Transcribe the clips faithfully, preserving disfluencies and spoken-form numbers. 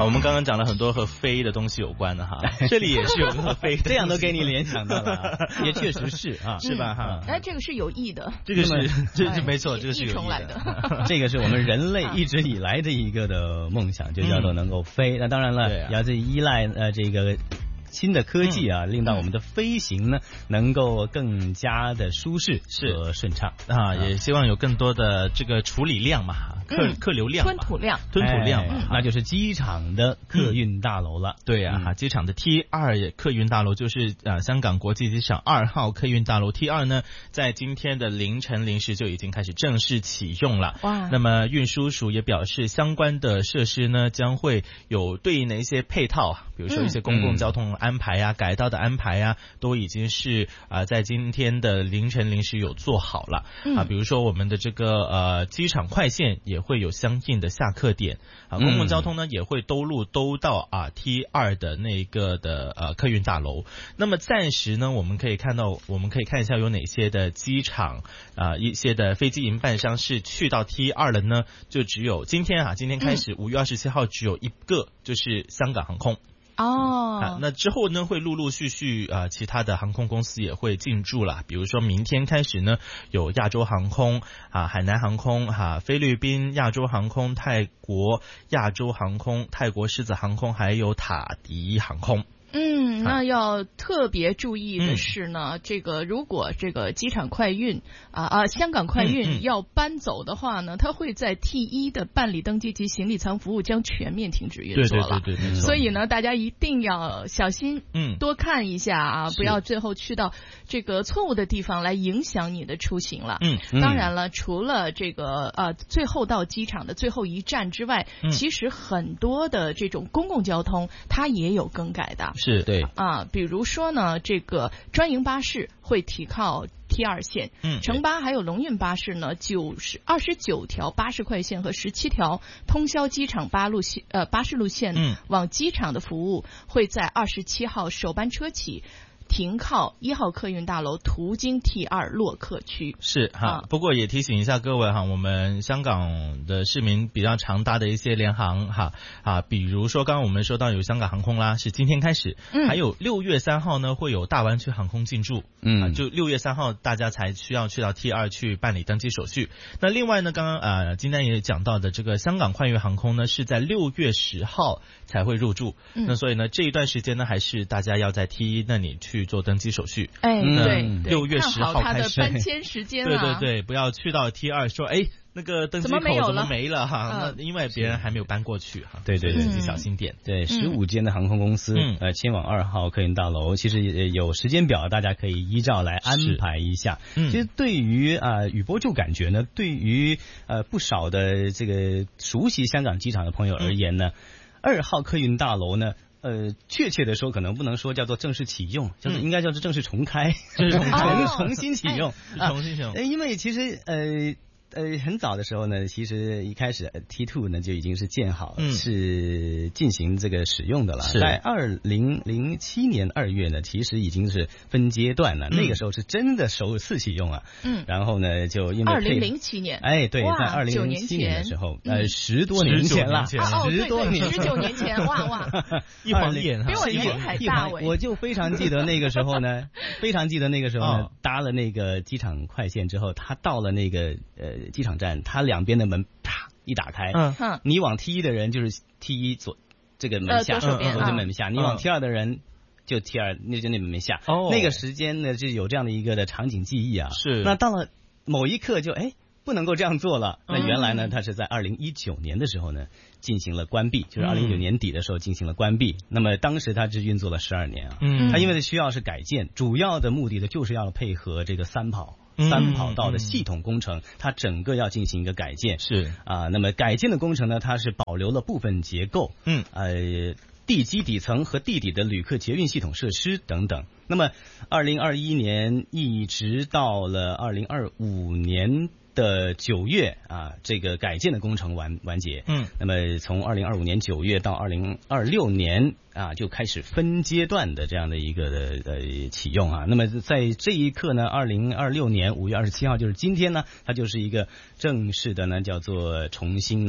我们刚刚讲了很多和飞的东西有关的哈，这里也是有个飞的， 这样都给你联想到了，也确实是啊， 是吧哈？ 哎，这个是有意的， 这个是这这没错，这个是有意来的， 这个是我们人类一直以来的一个的梦想，就叫做能够飞。那当然了，也要这依赖呃这个。新的科技啊，令到我们的飞行呢能够更加的舒适和顺畅啊，也希望有更多的这个处理量嘛，客客流量、 吞吐量、 吞吐量嘛， 那就是机场的客运大楼了。 对啊，哈，机场的 T 二 客运大楼就是呃香港国际机场二号客运大楼 T 二呢，在今天的凌晨零时就已经开始正式启用了。哇！那么运输署也表示，相关的设施呢将会有对应的一些配套，比如说一些公共交通安排啊、改道的安排啊，都已经是啊、呃、在今天的凌晨零时有做好了、嗯、啊。比如说我们的这个呃机场快线也会有相应的下客点啊，公共交通呢、嗯、也会兜路兜到啊 T 二 的那个的呃客运大楼。那么暂时呢，我们可以看到，我们可以看一下有哪些的机场啊、呃、一些的飞机营办商是去到 T 二 了呢？就只有今天啊，今天开始五月二十七号只有一个，就是香港航空。 哦、 啊，那之后呢，会陆陆续续啊、呃，其他的航空公司也会进驻了。比如说明天开始呢，有亚洲航空啊、海南航空哈、啊、菲律宾亚洲航空、泰国亚洲航空、泰国狮子航空，还有塔迪航空。 嗯，那要特别注意的是呢，嗯、这个如果这个机场快运啊啊香港快运要搬走的话呢，嗯嗯、它会在 T 一 的办理登机及行李舱服务将全面停止运作了。 对对对对对。 所以呢，大家一定要小心，嗯，多看一下啊，不要最后去到这个错误的地方来影响你的出行了。嗯，当然了，除了这个呃最后到机场的最后一站之外，嗯、其实很多的这种公共交通它也有更改的。 是对啊，比如说呢，这个专营巴士会停靠 T 二 线，嗯，城巴还有龙运巴士呢，九十二十九条巴士快线和十七条通宵机场巴路线呃巴士路线，嗯，往机场的服务会在二十七号首班车起停靠一号客运大楼，途经 T 二 洛克区。 是哈、啊，不过也提醒一下各位哈，我们香港的市民比较常搭的一些联航哈啊，比如说刚刚我们说到有香港航空啦，是今天开始，嗯，还有六月三号呢会有大湾区航空进驻，嗯，啊、就六月三号大家才需要去到 T 二 去办理登机手续。那另外呢，刚刚呃今天也讲到的这个香港快运航空呢是在六月十号才会入驻，嗯、那所以呢这一段时间呢还是大家要在 T 一 那里去做登机手续。 哎，对， 六月十号开始， 看好它的搬迁时间对对对，不要去到 T 二 说，哎，那个登机口怎么没了哈？那、嗯、因为别人还没有搬过去哈。 对对对， 自己小心点。 对，十五间的航空公司，嗯、呃，迁往二号客运大楼，其实也有时间表，大家可以依照来安排一下。嗯、其实对于啊、呃、雨波就感觉呢，对于呃不少的这个熟悉香港机场的朋友而言呢，二、嗯、号客运大楼呢。呃，确切的说，可能不能说叫做正式启用，叫做应该叫做正式重开， 正式重开， 重新启用， 哎、重新启用、 啊。因为其实呃。呃，很早的时候呢，其实一开始 T 二 呢就已经是建好，嗯、是进行这个使用的了。在二零零七年二月呢，其实已经是分阶段了。嗯、那个时候是真的首次启用啊。嗯。然后呢，就因为二零零七年， 哎，对，在二零零七年的时候，呃，十多年前了， 十多年， 十九年前，哇哇， 一晃眼， 比我年龄还大。 我就非常记得那个时候呢，非常记得那个时候呢，搭了那个机场快线之后，他到了那个呃。机场站，它两边的门啪一打开，嗯，你往 T 一 的人就是 T 一左这个门下， 呃、左手边， 左门下，嗯、你往 T 二 的人就 T 二，那就那门下。哦，那个时间呢，就有这样的一个的场景记忆啊。 是。 那到了某一刻就哎不能够这样做了。那原来呢，它是在二零一九年的时候呢进行了关闭，就是二零一九年底的时候进行了关闭。嗯、那么当时它是运作了十二年啊。嗯。它因为需要是改建，主要的目的呢就是要配合这个三跑。三跑道的系统工程，它整个要进行一个改建， 是啊，那么改建的工程呢，它是保留了部分结构，嗯，呃，地基底层和地底的旅客捷运系统设施等等。那么，二零二一年一直到了二零二五年的九月啊，这个改建的工程完完结，嗯，那么从二零二五年九月到二零二六年。啊，就开始分阶段的这样的一个的呃启用啊。那么在这一刻呢，二零二六年五月二十七号，就是今天呢，它就是一个正式的呢，叫做重新呢、啊、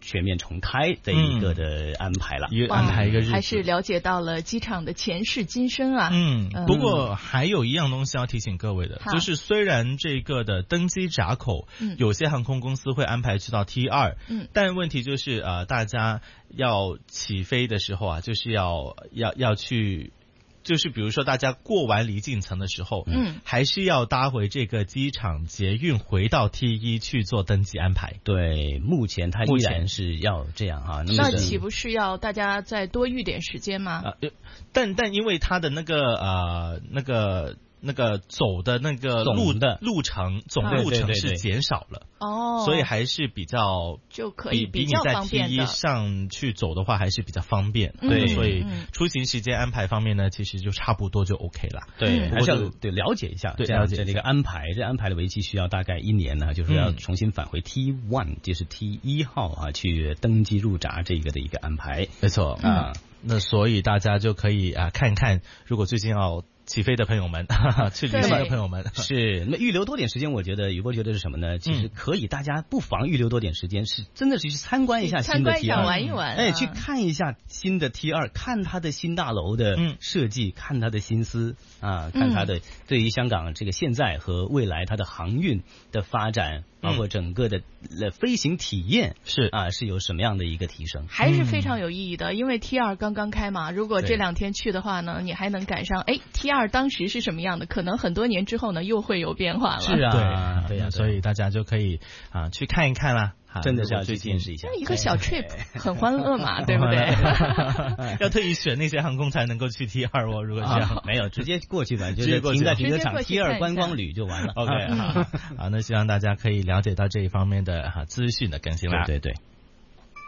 全面重开这一个的安排了， 一个安排一个日子， 还是了解到了机场的前世今生啊。 嗯，不过还有一样东西要提醒各位的，嗯、就是虽然这个的登机闸口，嗯、有些航空公司会安排去到 T 二，嗯，但问题就是呃，大家要起飞的时候啊，就是要要要去。就是比如说大家过完离境层的时候，嗯，还是要搭回这个机场捷运回到 T 一去做登记安排。 对，目前它依然是要这样哈。 那岂不是要大家再多预点时间吗？ 啊，但但因为它的那个呃那个。那个走的那个路的路程总路程是减少了哦， 所以还是比较就可以比比你在 T 一上去走的话还是比较方便， 嗯、 对，所以出行时间安排方面呢，其实就差不多就 OK 了。 对，还是要对了解一下， 对了解这个安排，这安排的为期需要大概一年呢，就是要重新返回 T 一，就是 T 一号啊，去登记入闸这个的一个安排。 没错啊，那所以大家就可以啊看看，如果最近要起飞的朋友们，去旅行的朋友们， 是那预留多点时间，我觉得宇波觉得是什么呢？其实可以，大家不妨预留多点时间，是真的是去参观一下新的 T 二， 玩一玩， 哎，去看一下新的 T 二，看它的新大楼的设计，看它的心思啊，看它的对于香港这个现在和未来它的航运的发展，包括整个的飞行体验是啊，是有什么样的一个提升， 还是非常有意义的。因为 T 二刚刚开嘛，如果这两天去的话呢，你还能赶上哎 T 二当时是什么样的，可能很多年之后呢又会有变化了。 是啊， 对对呀，所以大家就可以啊去看一看啦。 真的是要去见识一下， 一个小 trip 很欢乐嘛，对不对？ 要特意选那些航空才能够去 T 二哦。如果这样， 啊、没有直接过去吧，就是停在停车场 T 二观光旅就完了。 OK， 好，好，那希望大家可以了解到这一方面的哈资讯的更新啦。 对对对。